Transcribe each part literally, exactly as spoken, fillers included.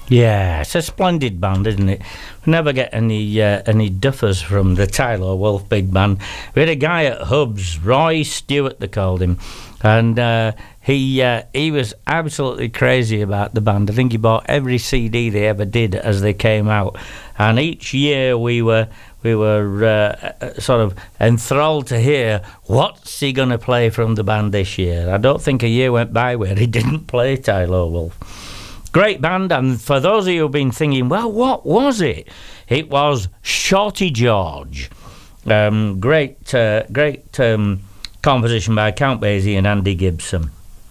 Yeah, it's a splendid band, isn't it? We never get any uh, any duffers from the Tyler Wolf Big Band. We had a guy at Hubs, Roy Stewart, they called him, and uh, he uh, he was absolutely crazy about the band. I think he bought every C D they ever did as they came out, and each year we were we were uh, sort of enthralled to hear what's he going to play from the band this year. I don't think a year went by where he didn't play Tyler Wolf. Great band, and for those of you who've been thinking, well, what was it? It was Shorty George. Um, great, uh, great um, composition by Count Basie and Andy Gibson.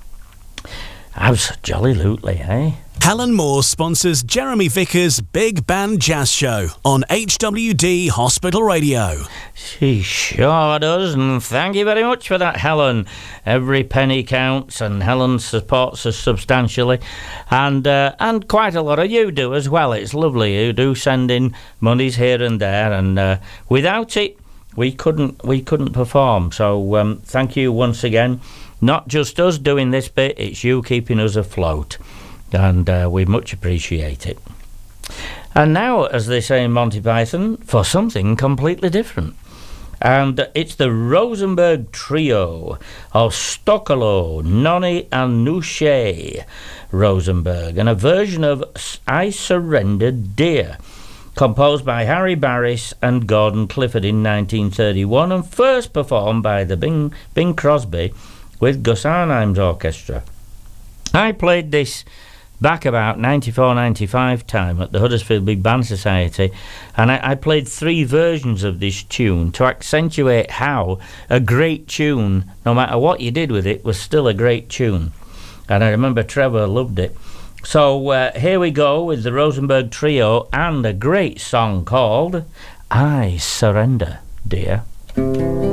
Absolutely, eh? Helen Moore sponsors Jeremy Vickers' Big Band Jazz Show on H W D Hospital Radio. She sure does, and thank you very much for that, Helen. Every penny counts, and Helen supports us substantially, and uh, and quite a lot of you do as well. It's lovely. You do send in monies here and there, and uh, without it, we couldn't we couldn't perform. So um, thank you once again. Not just us doing this bit, it's you keeping us afloat. And uh, we much appreciate it. And now, as they say in Monty Python, for something completely different. And it's the Rosenberg Trio of Stoccolo, Nonny and Nouche Rosenberg, and a version of I Surrendered Dear, composed by Harry Barris and Gordon Clifford in nineteen thirty-one, and first performed by the Bing, Bing Crosby with Gus Arnheim's orchestra. I played this back about ninety-four ninety-five time at the Huddersfield Big Band Society, and I, I played three versions of this tune to accentuate how a great tune, no matter what you did with it, was still a great tune. And I remember Trevor loved it. So uh, here we go with the Rosenberg Trio and a great song called I Surrender Dear.